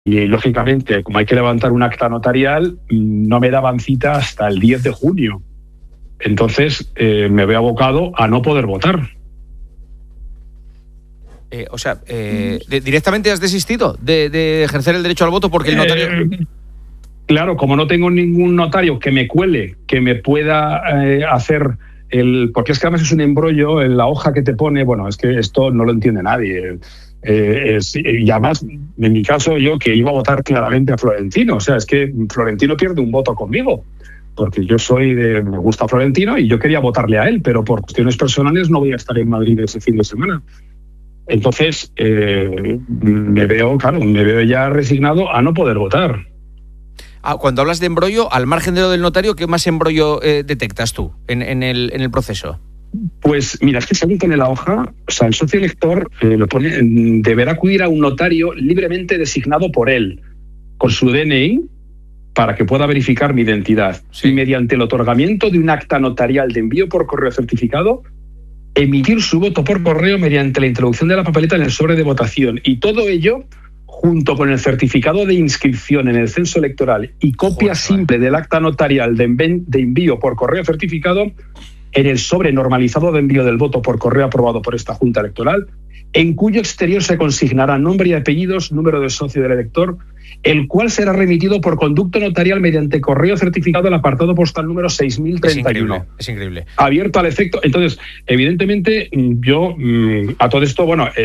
lógicamente, como hay que levantar un acta notarial, no me daban cita hasta el 10 de junio. Entonces, me veo abocado a no poder votar. ¿Directamente has desistido de ejercer el derecho al voto porque el notario...? Claro, como no tengo ningún notario que me cuele, que me pueda hacer porque es que además es un embrollo en la hoja que te pone, bueno, es que esto no lo entiende nadie. Y además, en mi caso, yo que iba a votar claramente a Florentino, o sea, es que Florentino pierde un voto conmigo, porque yo me gusta Florentino y yo quería votarle a él, pero por cuestiones personales no voy a estar en Madrid ese fin de semana. Entonces, me veo ya resignado a no poder votar. Cuando hablas de embrollo, al margen de lo del notario, ¿qué más embrollo detectas tú en el proceso? Pues mira, es que según pone la hoja, o sea, el socio elector lo pone, deberá acudir a un notario libremente designado por él, con su DNI, para que pueda verificar mi identidad. Sí. Y mediante el otorgamiento de un acta notarial de envío por correo certificado, emitir su voto por correo mediante la introducción de la papeleta en el sobre de votación. Y todo ello junto con el certificado de inscripción en el censo electoral y copia simple del acta notarial de envío por correo certificado en el sobre normalizado de envío del voto por correo aprobado por esta Junta Electoral, en cuyo exterior se consignará nombre y apellidos, número de socio del elector, el cual será remitido por conducto notarial mediante correo certificado al apartado postal número 6031. Es increíble. Abierto al efecto. Entonces, evidentemente, yo a todo esto,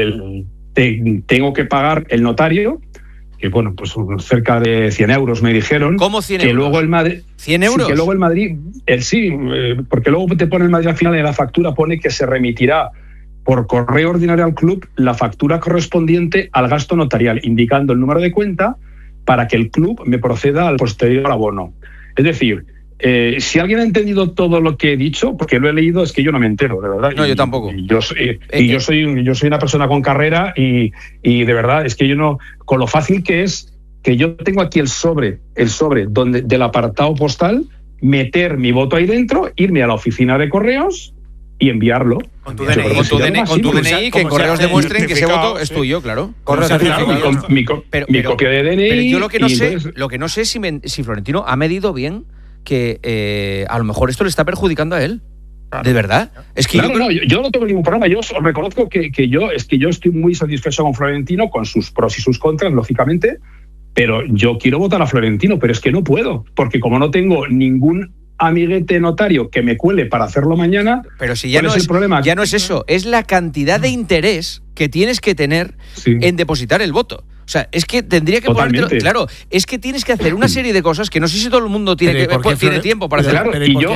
tengo que pagar el notario, que bueno, pues cerca de 100 euros me dijeron. ¿Cómo 100 que euros? Luego el Madrid, ¿100 euros? Sí, que luego el Madrid, porque luego te pone el Madrid al final de la factura, pone que se remitirá por correo ordinario al club la factura correspondiente al gasto notarial, indicando el número de cuenta para que el club me proceda al posterior abono. Es decir, si alguien ha entendido todo lo que he dicho, porque lo he leído, es que yo no me entero, de verdad. No, yo tampoco. Yo soy una persona con carrera y de verdad es que yo no, con lo fácil que es que yo tengo aquí el sobre donde del apartado postal, meter mi voto ahí dentro, irme a la oficina de correos y enviarlo. Con tu DNI, que en correos demuestren que ese voto es tuyo, claro. Mi copia de DNI. Pero yo lo que no sé si Florentino ha medido bien que a lo mejor esto le está perjudicando a él. ¿De verdad? Es que yo no tengo ningún problema. Yo reconozco que yo estoy muy satisfecho con Florentino, con sus pros y sus contras, lógicamente, pero yo quiero votar a Florentino, pero es que no puedo, porque como no tengo ningún amiguete notario que me cuele para hacerlo mañana, pero si ya no es el problema. Ya no es eso, es la cantidad de interés que tienes que tener en depositar el voto. O sea, es que tendría que ponértelo. Claro, es que tienes que hacer una serie de cosas que no sé si todo el mundo tiene tiempo para hacerlo.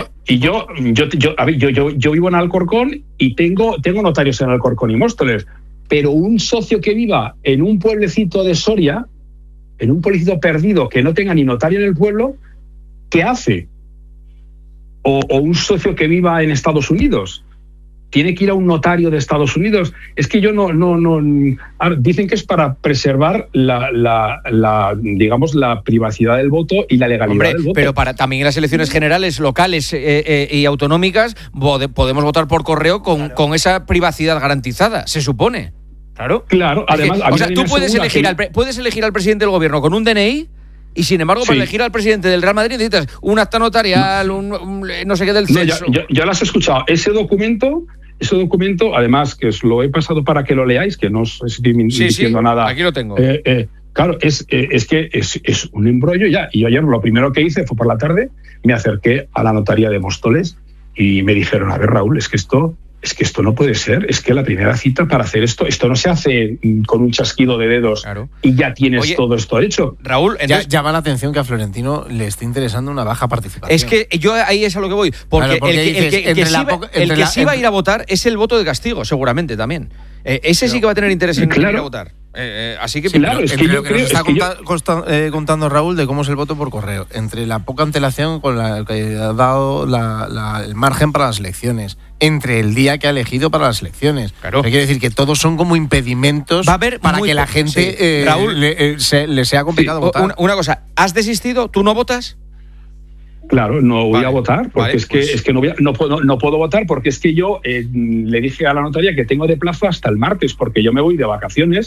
Claro, yo vivo en Alcorcón y tengo notarios en Alcorcón y Móstoles, pero un socio que viva en un pueblecito de Soria, en un pueblecito perdido que no tenga ni notario en el pueblo, ¿qué hace? O un socio que viva en Estados Unidos, tiene que ir a un notario de Estados Unidos. Es que yo no dicen que es para preservar la privacidad del voto y la legalidad del voto. Pero para también en las elecciones generales, locales y autonómicas podemos votar por correo con esa privacidad garantizada, se supone. Claro. Además, tú puedes elegir al presidente del gobierno con un DNI. Y sin embargo, para elegir al presidente del Real Madrid necesitas un acta notarial, un no sé qué del censo. Ya lo has escuchado. Ese documento, además, que os lo he pasado para que lo leáis, que no os estoy diciendo nada. Aquí lo tengo. Claro, es que es un embrollo ya. Y yo ayer lo primero que hice fue por la tarde, me acerqué a la notaría de Móstoles y me dijeron, a ver, Raúl, es que esto no puede ser, es que la primera cita para hacer esto no se hace con un chasquido de dedos y ya tienes todo esto hecho. Raúl, entonces, llama la atención que a Florentino le esté interesando una baja participación. Es que yo ahí es a lo que voy, porque el que sí va a ir a votar es el voto de castigo, seguramente también. Ese sí que va a tener interés en ir a votar. Así que lo que nos está contando Raúl de cómo es el voto por correo, entre la poca antelación con la que ha dado el margen para las elecciones, entre el día que ha elegido para las elecciones. Quiere decir que todos son como impedimentos para que la gente Raúl, le sea complicado votar. Una cosa, ¿has desistido? ¿Tú no votas? Claro, no voy a votar, porque es que no puedo votar, porque es que yo le dije a la notaría que tengo de plazo hasta el martes, porque yo me voy de vacaciones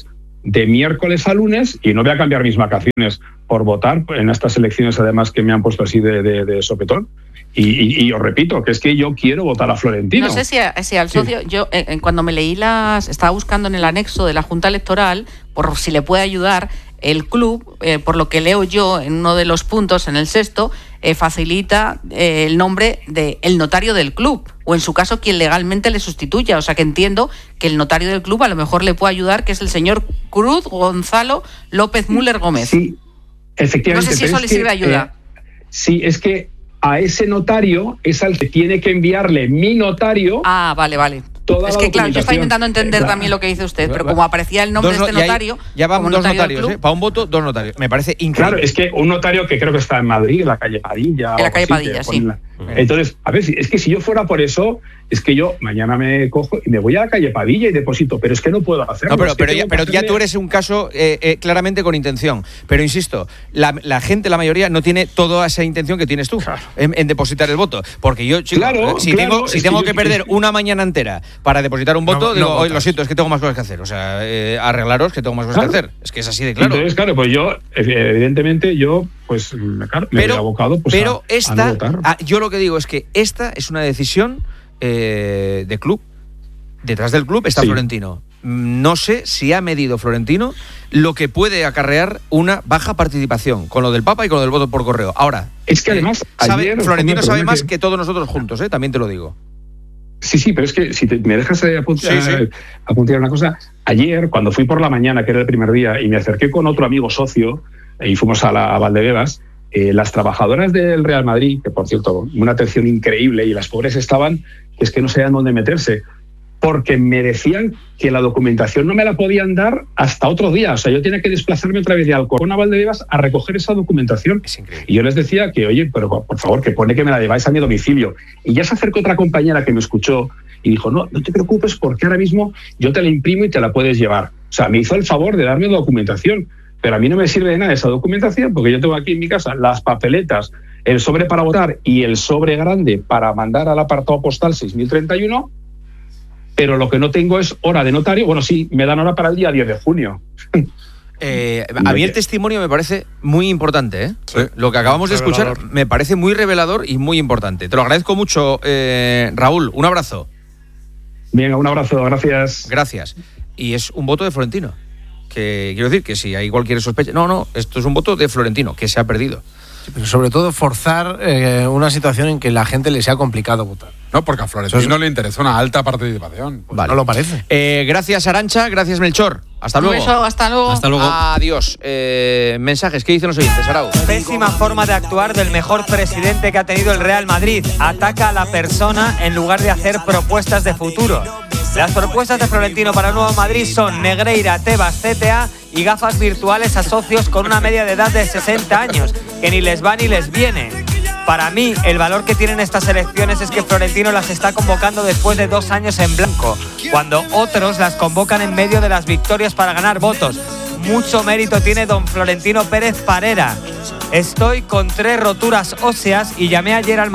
de miércoles a lunes y no voy a cambiar mis vacaciones por votar en estas elecciones, además que me han puesto así de sopetón. Y os repito, que es que yo quiero votar a Florentino. No sé si al socio, sí. Yo cuando me leí estaba buscando en el anexo de la Junta Electoral, por si le puede ayudar, el club, por lo que leo yo en uno de los puntos, en el 6º, facilita el nombre del notario del club, o en su caso quien legalmente le sustituya. O sea que entiendo que el notario del club a lo mejor le puede ayudar, que es el señor Cruz Gonzalo López Müller Gómez. Sí, efectivamente. No sé si eso le sirve ayuda. Sí, es que a ese notario es al que tiene que enviarle mi notario. Ah, vale. Es que claro, yo estaba intentando entender también lo que dice usted, pero como aparecía el nombre de este notario... Ya vamos dos notarios, para un voto, 2 notarios. Me parece increíble. Claro, es que un notario que creo que está en Madrid, en la calle Padilla. En la calle Padilla, sí. Entonces, a ver, es que si yo fuera por eso, es que yo mañana me cojo y me voy a la calle Padilla y deposito, pero es que no puedo hacerlo. No, pero ya tú eres un caso claramente con intención. Pero insisto, la gente, la mayoría, no tiene toda esa intención que tienes tú en depositar el voto. Porque yo, chico, si tengo que perder una mañana entera para depositar un voto, digo, hoy lo siento, es que tengo más cosas que hacer. O sea, arreglaros que tengo más cosas que hacer. Es que es así de claro. Entonces, claro, pues yo, evidentemente, pues me veo abocado pues, a no votar. Yo lo que digo es que esta es una decisión de club. Detrás del club está Florentino. No sé si ha medido Florentino lo que puede acarrear una baja participación con lo del Papa y con lo del voto por correo. Ahora, es que además Florentino sabe más que todos nosotros juntos, también te lo digo. Sí, pero es que si me dejas apuntar una cosa, ayer cuando fui por la mañana, que era el primer día, y me acerqué con otro amigo socio y fuimos a Valdebebas, las trabajadoras del Real Madrid, que por cierto, una atención increíble, y las pobres estaban, que es que no sabían dónde meterse, porque me decían que la documentación no me la podían dar hasta otro día. O sea, yo tenía que desplazarme otra vez de Alcorcón a Valdebebas a recoger esa documentación. Y yo les decía que, oye, pero por favor, que pone que me la lleváis a mi domicilio. Y ya se acercó otra compañera que me escuchó y dijo, no te preocupes, porque ahora mismo yo te la imprimo y te la puedes llevar. O sea, me hizo el favor de darme documentación. Pero a mí no me sirve de nada esa documentación, porque yo tengo aquí en mi casa las papeletas, el sobre para votar y el sobre grande para mandar al apartado postal 6031, pero lo que no tengo es hora de notario. Bueno, sí, me dan hora para el día 10 de junio. A mí el testimonio me parece muy importante. Sí. Lo que acabamos de escuchar me parece muy revelador y muy importante. Te lo agradezco mucho, Raúl. Un abrazo. Venga, un abrazo, gracias. Gracias. Y es un voto de Florentino. Que quiero decir que si hay cualquier sospecha... No, esto es un voto de Florentino, que se ha perdido. Sí, pero sobre todo forzar una situación en que la gente le sea complicado votar. No, porque a Florentino le interesa una alta participación. Pues vale. No lo parece. Gracias, Arantxa. Gracias, Melchor. Hasta luego. Un beso, hasta luego. Adiós. Mensajes, ¿qué dicen los oyentes, Arau? Pésima forma de actuar del mejor presidente que ha tenido el Real Madrid. Ataca a la persona en lugar de hacer propuestas de futuro. Las propuestas de Florentino para el Nuevo Madrid son Negreira, Tebas, CTA y gafas virtuales a socios con una media de edad de 60 años, que ni les va ni les viene. Para mí, el valor que tienen estas elecciones es que Florentino las está convocando después de 2 años en blanco, cuando otros las convocan en medio de las victorias para ganar votos. Mucho mérito tiene don Florentino Pérez Parera. Estoy con 3 roturas óseas y llamé ayer al